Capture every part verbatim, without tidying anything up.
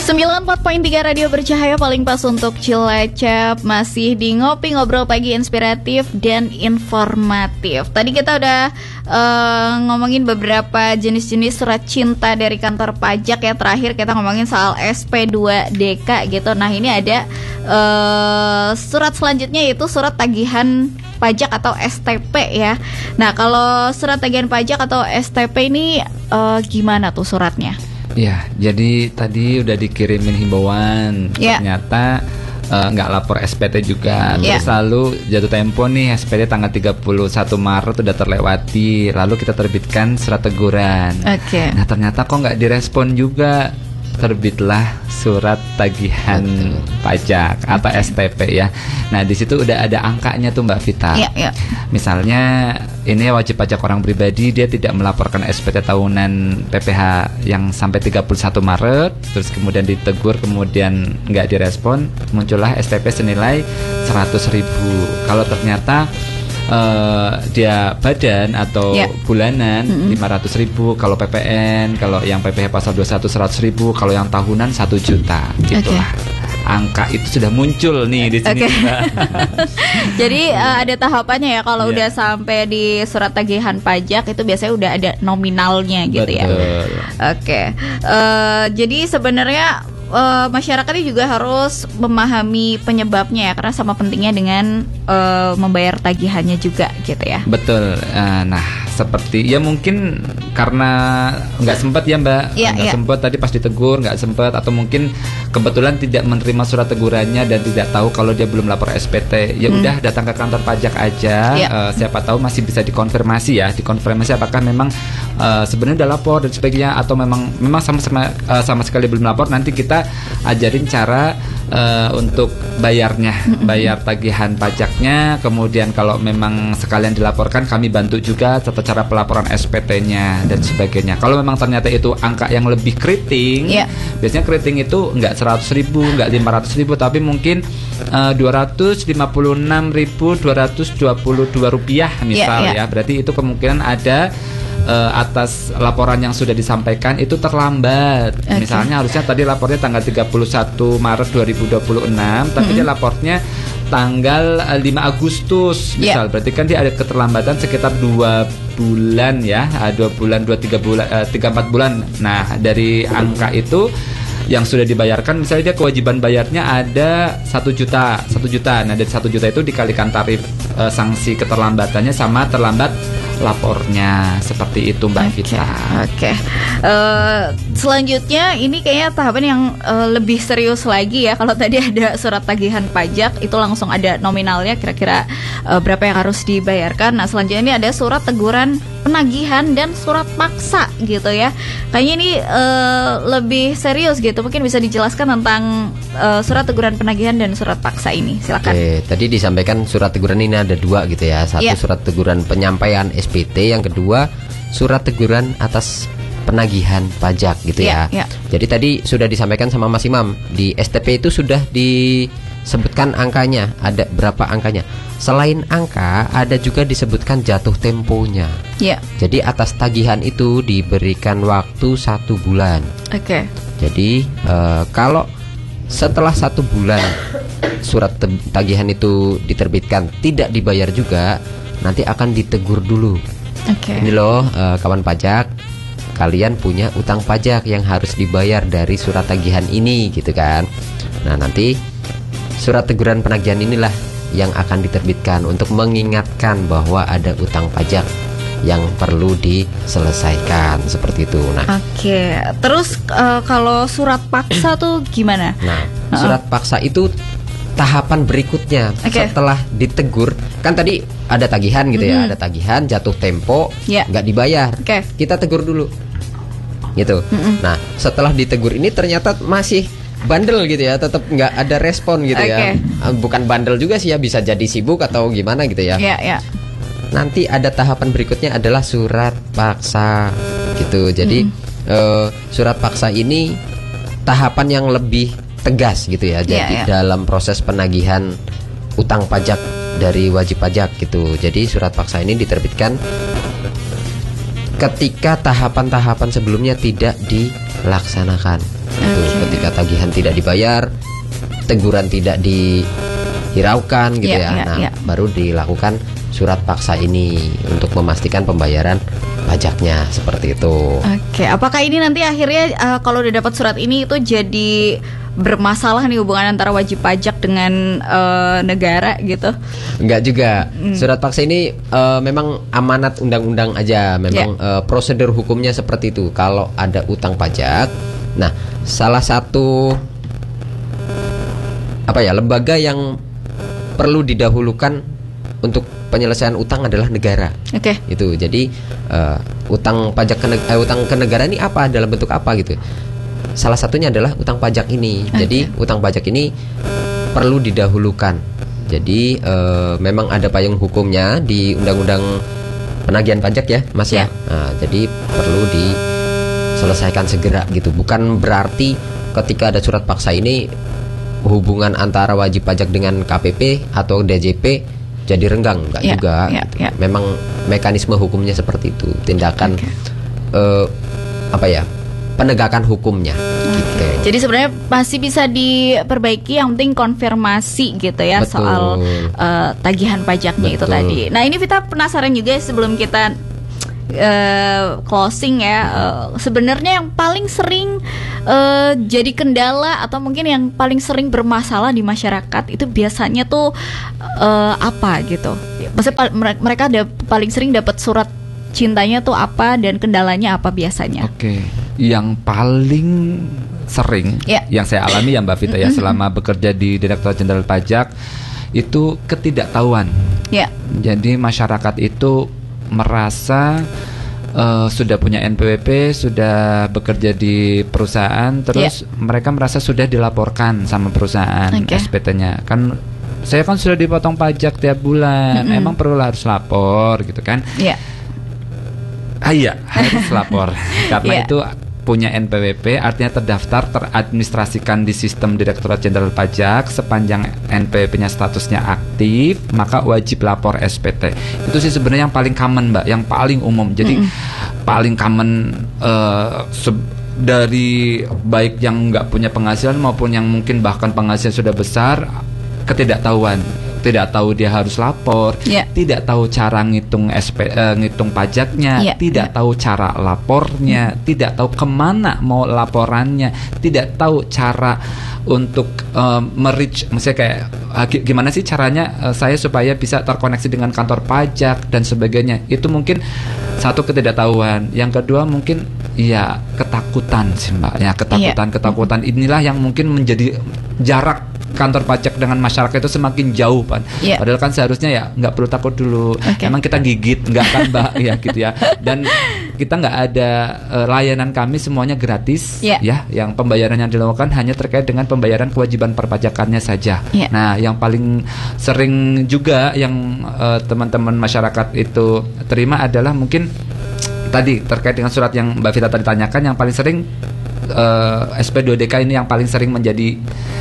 sembilan puluh empat koma tiga Radio Bercahaya, paling pas untuk Cilacap. Masih di Ngopi Ngobrol Pagi, inspiratif dan informatif. Tadi kita udah uh, ngomongin beberapa jenis-jenis surat cinta dari kantor pajak ya. Terakhir kita ngomongin soal S P dua D K gitu. Nah ini ada uh, surat selanjutnya, yaitu surat tagihan pajak atau S T P ya. Nah kalau surat tagihan pajak atau S T P ini uh, gimana tuh suratnya? Ya, jadi tadi udah dikirimin himbauan, yeah. ternyata nggak uh, lapor S P T juga. Yeah. Terus lalu jatuh tempo nih, S P T tanggal tiga puluh satu Maret udah terlewati. Lalu kita terbitkan surat teguran. Okay. Nah ternyata kok nggak direspon juga. Terbitlah surat tagihan Betul. pajak okay. atau S T P ya. Nah di situ udah ada angkanya tuh Mbak Vita. Yeah, yeah. Misalnya ini wajib pajak orang pribadi, dia tidak melaporkan S P T tahunan P P H yang sampai tiga puluh satu Maret, terus kemudian ditegur, kemudian nggak direspon, muncullah S T P senilai seratus ribu. Kalau ternyata Uh, dia badan atau yeah. bulanan mm-hmm. lima ratus ribu, kalau P P N, kalau yang P P H pasal dua puluh satu seratus ribu, kalau yang tahunan satu juta. Gitulah. Okay. Angka itu sudah muncul nih di sini. Okay. Jadi uh, ada tahapannya ya, kalau yeah. udah sampai di surat tagihan pajak itu biasanya udah ada nominalnya gitu. Betul. Ya. Oke. Okay. Uh, jadi sebenarnya Uh, masyarakat ini juga harus memahami penyebabnya ya, karena sama pentingnya dengan uh, membayar tagihannya juga gitu ya. Betul. Uh, nah seperti ya mungkin karena nggak sempat ya Mbak, ya, nggak ya. sempat tadi pas ditegur nggak sempat, atau mungkin kebetulan tidak menerima surat tegurannya dan tidak tahu kalau dia belum lapor S P T. Ya hmm. udah datang ke kantor pajak aja. Ya. Uh, siapa tahu masih bisa dikonfirmasi ya, dikonfirmasi apakah memang uh, sebenarnya udah lapor dan sebagainya, atau memang memang sama sama uh, sama sekali belum lapor. Nanti kita ajarin cara uh, untuk bayarnya, bayar tagihan pajaknya. Kemudian kalau memang sekalian dilaporkan, kami bantu juga tata cara pelaporan S P T-nya dan sebagainya. Kalau memang ternyata itu angka yang lebih keriting, yeah. biasanya keriting itu nggak seratus ribu, nggak lima ratus ribu, tapi mungkin uh, dua ratus lima puluh enam ribu dua ratus dua puluh dua rupiah misal yeah, yeah. ya. Berarti itu kemungkinan ada Uh, atas laporan yang sudah disampaikan itu terlambat. Okay. Misalnya harusnya tadi lapornya tanggal tiga puluh satu Maret dua ribu dua puluh enam, tapi mm-hmm. dia lapornya tanggal lima Agustus misal. Yeah. Berarti kan dia ada keterlambatan sekitar dua bulan ya, dua bulan, dua tiga bulan, tiga empat bulan. Nah dari angka itu yang sudah dibayarkan, misalnya dia kewajiban bayarnya ada satu juta, satu juta. Nah dari satu juta itu dikalikan tarif uh, sanksi keterlambatannya sama terlambat lapornya, seperti itu Mbak Vita. Oke. Okay. Uh, selanjutnya ini kayaknya tahapan yang uh, lebih serius lagi ya. Kalau tadi ada surat tagihan pajak itu langsung ada nominalnya kira-kira uh, berapa yang harus dibayarkan. Nah selanjutnya ini ada surat teguran penagihan dan surat paksa gitu ya. Kayaknya ini uh, lebih serius gitu. Mungkin bisa dijelaskan tentang uh, surat teguran penagihan dan surat paksa ini. Silakan. Oke, tadi disampaikan surat teguran ini ada dua gitu ya. Satu yeah. surat teguran penyampaian S P T, yang kedua surat teguran atas penagihan pajak gitu ya. Yeah, yeah. Jadi tadi sudah disampaikan sama Mas Imam, di S T P itu sudah disebutkan angkanya, ada berapa angkanya. Selain angka, ada juga disebutkan jatuh temponya. Yeah. Jadi atas tagihan itu diberikan waktu satu bulan. Oke. Okay. Jadi uh, kalau setelah satu bulan surat tagihan itu diterbitkan tidak dibayar juga, nanti akan ditegur dulu. Okay. Ini loh uh, kawan pajak, kalian punya utang pajak yang harus dibayar dari surat tagihan ini gitu kan. Nah nanti surat teguran penagihan inilah yang akan diterbitkan untuk mengingatkan bahwa ada utang pajak yang perlu diselesaikan, seperti itu. Nah, oke. Okay. Terus uh, kalau surat paksa tuh gimana? Nah, surat uh-uh. paksa itu tahapan berikutnya. Okay. Setelah ditegur, kan tadi ada tagihan gitu mm-hmm. ya, ada tagihan, jatuh tempo, yeah. nggak dibayar. Okay. Kita tegur dulu, gitu. Mm-hmm. Nah, setelah ditegur ini ternyata masih bandel gitu ya, tetap nggak ada respon gitu okay. ya. Bukan bandel juga sih ya, bisa jadi sibuk atau gimana gitu ya. Iya, yeah, iya. Yeah. Nanti ada tahapan berikutnya adalah surat paksa gitu. Jadi mm. uh, surat paksa ini tahapan yang lebih tegas gitu ya. Jadi yeah, yeah. dalam proses penagihan utang pajak dari wajib pajak gitu. Jadi surat paksa ini diterbitkan ketika tahapan-tahapan sebelumnya tidak dilaksanakan. Okay. Itu ketika tagihan tidak dibayar, teguran tidak dihiraukan gitu yeah, ya. Yeah, nah, yeah. baru dilakukan surat paksa ini untuk memastikan pembayaran pajaknya seperti itu. Oke, okay. Apakah ini nanti akhirnya uh, kalau udah dapat surat ini itu jadi bermasalah nih hubungan antara wajib pajak dengan uh, negara gitu? Enggak juga. Hmm. Surat paksa ini uh, memang amanat undang-undang aja. Memang yeah. uh, prosedur hukumnya seperti itu. Kalau ada utang pajak, nah salah satu apa ya lembaga yang perlu didahulukan untuk penyelesaian utang adalah negara. Oke. Okay. Itu. Jadi uh, utang pajak ke neg- uh, utang ke negara ini apa, dalam bentuk apa gitu. Salah satunya adalah utang pajak ini. Okay. Jadi utang pajak ini perlu didahulukan. Jadi uh, memang ada payung hukumnya di Undang-Undang Penagihan Pajak ya, Mas yeah. ya. Nah, jadi perlu diselesaikan segera gitu. Bukan berarti ketika ada surat paksa ini hubungan antara wajib pajak dengan K P P atau D J P jadi renggang, enggak yeah, juga. Yeah, gitu. yeah. Memang mekanisme hukumnya seperti itu. Tindakan okay. uh, apa ya? penegakan hukumnya. Okay. Gitu. Jadi sebenarnya masih bisa diperbaiki, yang penting konfirmasi gitu ya. Betul. Soal uh, tagihan pajaknya. Betul. Itu tadi. Nah ini Vita penasaran juga sebelum kita uh, closing ya. Uh, sebenarnya yang paling sering uh, jadi kendala atau mungkin yang paling sering bermasalah di masyarakat itu biasanya tuh uh, apa gitu? Maksudnya mereka ada paling sering dapat surat cintanya tuh apa dan kendalanya apa biasanya? Oke, okay. Yang paling sering yeah. yang saya alami ya Mbak Vita ya selama bekerja di Direktorat Jenderal Pajak itu ketidaktahuan. Yeah. Jadi masyarakat itu merasa uh, sudah punya N P W P, sudah bekerja di perusahaan, terus yeah. mereka merasa sudah dilaporkan sama perusahaan okay. S P T-nya. Kan saya kan sudah dipotong pajak tiap bulan, mm-hmm. emang perlu harus lapor gitu kan? Iya. Yeah. Ah, iya, harus lapor karena yeah. itu punya N P W P, artinya terdaftar, teradministrasikan di sistem Direktorat Jenderal Pajak. Sepanjang N P W P-nya statusnya aktif, maka wajib lapor S P T. Itu sih sebenarnya yang paling common Mbak, yang paling umum. Jadi mm-hmm. paling common uh, se- dari baik yang nggak punya penghasilan maupun yang mungkin bahkan penghasilan sudah besar, ketidaktahuan. Tidak tahu dia harus lapor, yeah. tidak tahu cara ngitung S P, uh, ngitung pajaknya, yeah. tidak yeah. tahu cara lapornya, mm. tidak tahu kemana mau laporannya, tidak tahu cara untuk uh, merich, maksudnya kayak uh, gimana sih caranya uh, saya supaya bisa terkoneksi dengan kantor pajak dan sebagainya. Itu mungkin satu ketidaktahuan. Yang kedua mungkin ya ketakutan sih Mbak, ya ketakutan, yeah. ketakutan inilah yang mungkin menjadi jarak kantor pajak dengan masyarakat itu semakin jauh Pan. Yeah. Padahal kan seharusnya ya nggak perlu takut dulu. Okay. Emang kita gigit nggak kan Mbak ya gitu ya. Dan kita nggak ada uh, layanan kami semuanya gratis yeah. ya. Yang pembayaran yang dilakukan hanya terkait dengan pembayaran kewajiban perpajakannya saja. Yeah. Nah yang paling sering juga yang uh, teman-teman masyarakat itu terima adalah mungkin tadi terkait dengan surat yang Mbak Vita tadi tanyakan, yang paling sering uh, S P dua D K ini yang paling sering menjadi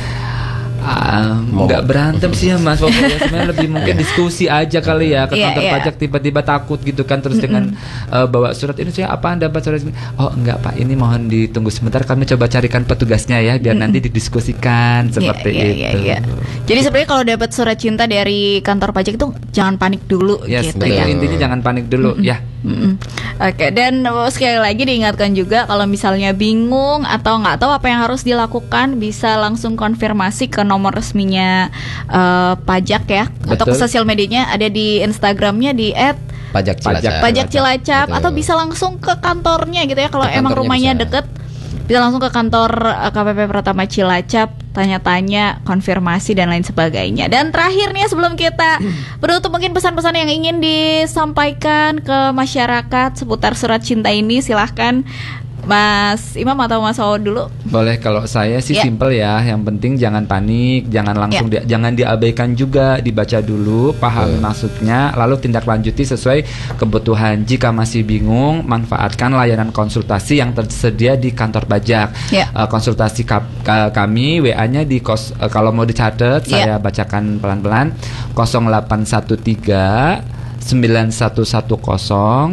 nggak um, berantem sih ya Mas, pokoknya sebenarnya lebih mungkin diskusi aja kali ya ke yeah, kantor yeah. pajak, tiba-tiba takut gitu kan, terus mm-hmm. dengan uh, bawa surat ini saya apa Anda bawa surat ini, oh enggak Pak ini mohon ditunggu sebentar kami coba carikan petugasnya ya biar mm-hmm. nanti didiskusikan seperti yeah, yeah, itu. Yeah, yeah. Jadi sebenarnya kalau dapat surat cinta dari kantor pajak itu jangan panik dulu yes, gitu ya. Intinya jangan panik dulu mm-hmm. ya. Mm-hmm. Oke, okay, dan sekali lagi diingatkan juga kalau misalnya bingung atau nggak tahu apa yang harus dilakukan, bisa langsung konfirmasi ke nomor resminya uh, pajak ya. Betul. Atau ke sosial medianya ada di Instagramnya di et pajak cilacap, pajak cilacap atau bisa langsung ke kantornya gitu ya kalau emang rumahnya bisa deket. Bisa langsung ke kantor uh, K P P Pratama Cilacap, tanya-tanya, konfirmasi dan lain sebagainya. Dan terakhir nih sebelum kita penutup, mungkin pesan-pesan yang ingin disampaikan ke masyarakat seputar surat cinta ini, silahkan Mas Imam atau Mas Wawo dulu. Boleh, kalau saya sih yeah. simple ya. Yang penting jangan panik, jangan langsung yeah. di, jangan diabaikan juga, dibaca dulu, pahami uh. maksudnya, lalu tindak lanjuti sesuai kebutuhan. Jika masih bingung, manfaatkan layanan konsultasi yang tersedia di kantor pajak. Yeah. Uh, konsultasi ka- ka- kami W A-nya di kos, uh, kalau mau dicatat yeah. saya bacakan pelan-pelan nol delapan satu tiga sembilan satu satu nol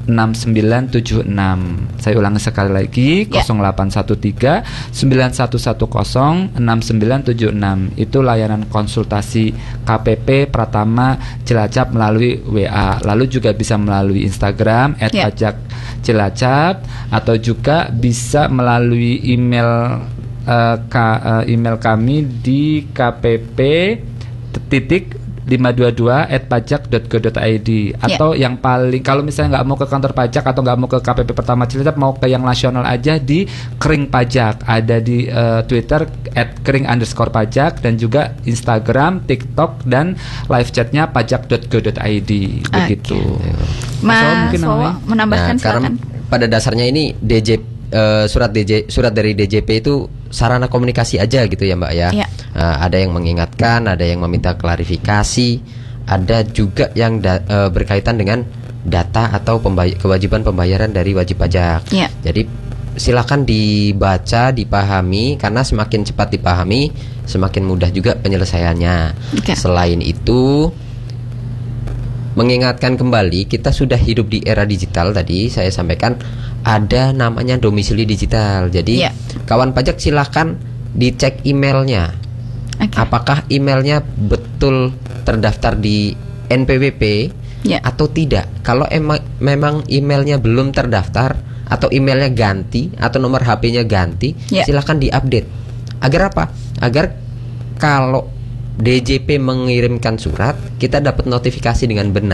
enam sembilan tujuh enam. Saya ulangi sekali lagi, Ya. nol delapan satu tiga sembilan satu satu nol enam sembilan tujuh enam. Itu layanan konsultasi K P P Pratama Cilacap melalui W A. Lalu juga bisa melalui Instagram et Ya. pajak Cilacap, atau juga bisa melalui email uh, ka, uh, email kami di k p p titik lima dua dua at pajak dot go dot i d. Atau yang paling, kalau misalnya nggak mau ke kantor pajak atau nggak mau ke K P P Pratama Cilacap, mau ke yang nasional aja, di Kering Pajak, ada di uh, Twitter at kering underscore pajak, dan juga Instagram, TikTok, dan live chatnya pajak dot go dot i d. Begitu. Mas Wawo mungkin Wawo namanya. menambahkan, Nah, karena silakan. pada dasarnya ini D J eh, surat D J surat dari D J P itu sarana komunikasi aja gitu ya Mbak ya. Ya. Nah, ada yang mengingatkan, ada yang meminta klarifikasi, ada juga yang da- eh, berkaitan dengan data atau pembay- kewajiban pembayaran dari wajib pajak. Ya. Jadi silakan dibaca, dipahami, karena semakin cepat dipahami, semakin mudah juga penyelesaiannya. Oke. Selain itu, mengingatkan kembali, kita sudah hidup di era digital. Tadi saya sampaikan ada namanya domisili digital. Jadi Ya. kawan pajak silahkan dicek emailnya. Oke. Apakah emailnya betul terdaftar di N P W P Ya. atau tidak. Kalau emang memang emailnya belum terdaftar, atau emailnya ganti, atau nomor H P-nya ganti, Ya. silahkan diupdate. Agar apa? Agar kalau D J P mengirimkan surat, kita dapat notifikasi dengan benar.